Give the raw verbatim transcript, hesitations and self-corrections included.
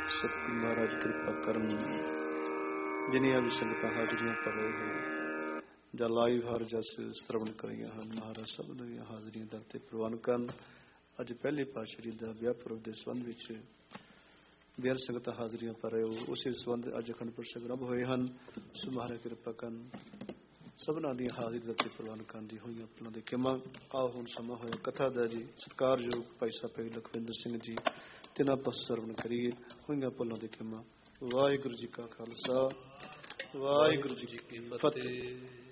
सतगुरु महाराज कृपा करन जिन्नियां भी संगतां हाजरियां कर रहे हैं ਜਾਂ ਲਾਈਵ ਹਰ ਜਸ ਸਰਵਣ ਕਰੀਆਂ ਹਨ। ਮਹਾਰਾਜ ਸਭ ਦੀਆਂ ਹਾਜ਼ਰੀਆਂ ਦਰ ਤੇ ਪ੍ਰਵਾਨ ਕਰਨ। ਅੱਜ ਪਹਿਲੇ ਪਾਤਸ਼ਾਹੀ ਦਾ ਵਿਆਹ ਪੁਰਬ ਦੇ ਸੰਬੰਧ ਵਿੱਚ ਬੇਅੰਤ ਸੰਗਤਾਂ ਹਾਜ਼ਰੀਆਂ ਭਰ ਰਹੇ ਹੋ। ਉਸੇ ਸੰਬੰਧ ਅੱਜ ਅਖੰਡ ਪਾਠ ਆਰੰਭ ਹੋਏ ਹਨ। ਸੋ ਮਹਾਰਾਜ ਕਿਰਪਾ ਕਰਨ ਸਭਨਾਂ ਦੀਆਂ ਹਾਜ਼ਰੀ ਦਰ ਤੇ ਪ੍ਰਵਾਨ ਕਰਨ ਦੀ ਹੋਈਆਂ ਫਲਾਂ ਦੇ ਖਿਮਾ। ਆਓ ਹੁਣ ਸਮਾਂ ਹੋਇਆ ਕਥਾ ਦਾ ਜੀ। ਸਤਿਕਾਰਯੋਗ ਭਾਈ ਸਾਹਿਬ ਭਾਈ ਲਖਵਿੰਦਰ ਸਿੰਘ ਜੀ ਤਿੰਨਾਂ ਪਾਸੋਂ ਸਰਵਣ ਕਰੀਏ ਹੋਈਆਂ ਫਲਾਂ ਦੇ ਖਿਮਾ। ਵਾਹਿਗੁਰੂ ਜੀ ਕਾ ਖਾਲਸਾ ਵਾਹਿਗੁਰੂ ਜੀ ਕੀ ਫਤਿਹ।